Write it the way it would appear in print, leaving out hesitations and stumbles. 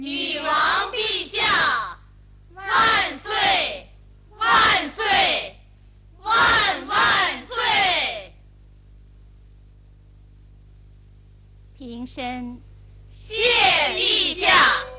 女王陛下，万岁！万岁！万万岁！ 平身。 谢陛下。